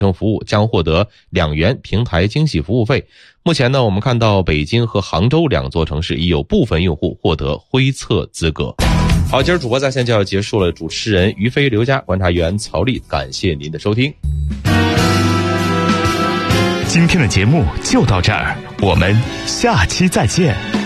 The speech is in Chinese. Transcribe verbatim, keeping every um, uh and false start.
服务将获得两元平台惊喜服务费。目前呢，我们看到北京和杭州两座城市已有部分用户获得灰测资格。好，今儿主播在线就要结束了，主持人于飞、刘佳，观察员曹丽，感谢您的收听。 今天的节目就到这儿，我们下期再见。